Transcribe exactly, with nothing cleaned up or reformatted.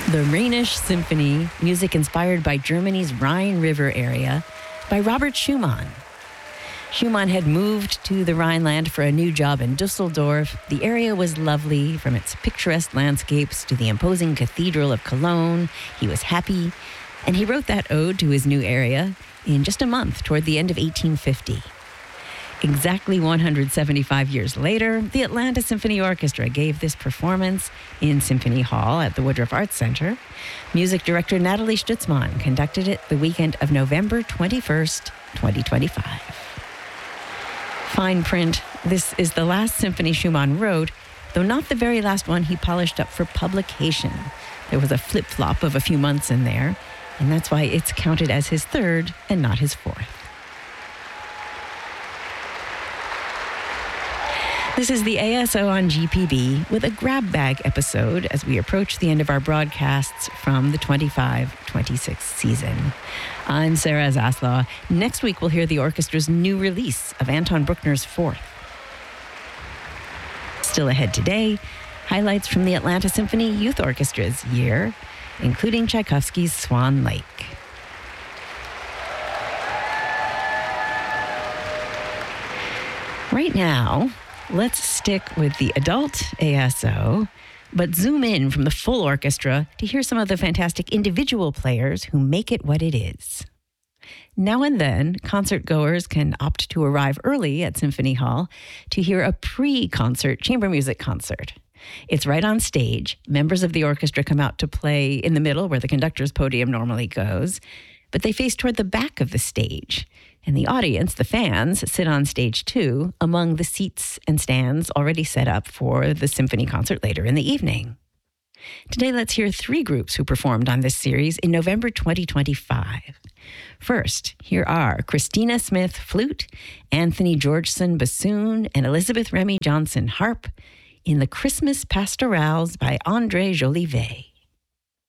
The Rhenish Symphony, music inspired by Germany's Rhine River area, by Robert Schumann. Schumann had moved to the Rhineland for a new job in Dusseldorf. The area was lovely, from its picturesque landscapes to the imposing Cathedral of Cologne. He was happy, and he wrote that ode to his new area in just a month toward the end of eighteen fifty. Exactly one hundred seventy-five years later, the Atlanta Symphony Orchestra gave this performance in Symphony Hall at the Woodruff Arts Center. Music director Natalie Stutzman conducted it the weekend of November twenty-first, twenty twenty-five. Fine print, this is the last symphony Schumann wrote, though not the very last one he polished up for publication. There was a flip-flop of a few months in there, and that's why it's counted as his third and not his fourth. This is the A S O on G P B with a grab bag episode as we approach the end of our broadcasts from the twenty-five twenty-six season. I'm Sarah Zaslaw. Next week, we'll hear the orchestra's new release of Anton Bruckner's Fourth. Still ahead today, highlights from the Atlanta Symphony Youth Orchestra's year, including Tchaikovsky's Swan Lake. Right now, let's stick with the adult A S O, but zoom in from the full orchestra to hear some of the fantastic individual players who make it what it is. Now and then, concert goers can opt to arrive early at Symphony Hall to hear a pre-concert chamber music concert. It's right on stage. Members of the orchestra come out to play in the middle where the conductor's podium normally goes, but they face toward the back of the stage. And the audience, the fans, sit on stage two among the seats and stands already set up for the symphony concert later in the evening. Today, let's hear three groups who performed on this series in November twenty twenty-five. First, here are Christina Smith, flute, Anthony Georgeson, bassoon, and Elizabeth Remy Johnson, harp, in the Christmas Pastorals by André Jolivet.